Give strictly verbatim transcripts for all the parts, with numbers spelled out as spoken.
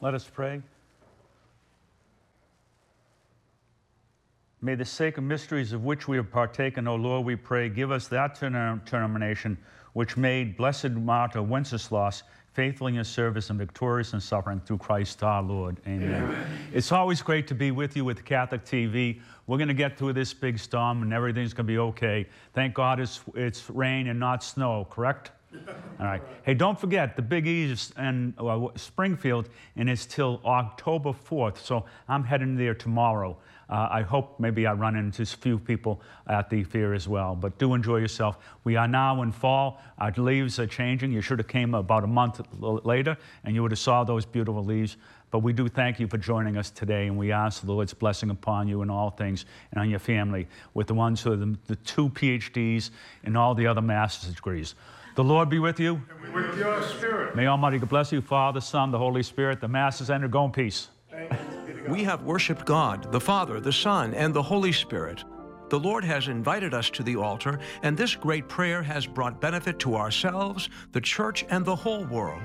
Let us pray. May the sacred mysteries of which we have partaken, O Lord, we pray, give us that determination which made blessed martyr Wenceslaus faithful in your service and victorious in suffering through Christ our Lord. Amen. Amen. It's always great to be with you with Catholic T V. We're going to get through this big storm and everything's going to be okay. Thank God it's, it's rain and not snow, correct? All right. Hey, don't forget, the Big E's in uh, Springfield, and it's till October fourth, so I'm heading there tomorrow. Uh, I hope maybe I run into a few people at the fair as well, but do enjoy yourself. We are now in fall. Our leaves are changing. You should have came about a month later, and you would have saw those beautiful leaves. But we do thank you for joining us today, and we ask the Lord's blessing upon you in all things and on your family, with the ones who are the, the two P H Ds and all the other master's degrees. The Lord be with you. And with your spirit. May Almighty God bless you, Father, Son, the Holy Spirit. The Mass is ended. Go in peace. Thank you. We have worshiped God, the Father, the Son, and the Holy Spirit. The Lord has invited us to the altar, and this great prayer has brought benefit to ourselves, the Church, and the whole world.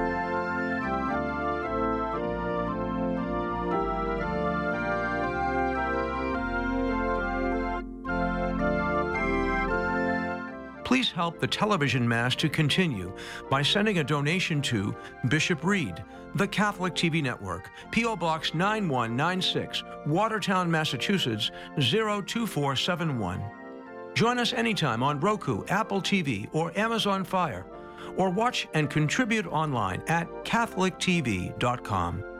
Please help the television Mass to continue by sending a donation to Bishop Reed, the Catholic T V Network, P O Box nine one nine six, Watertown, Massachusetts zero two four seven one. Join us anytime on Roku, Apple T V, or Amazon Fire, or watch and contribute online at catholic t v dot com.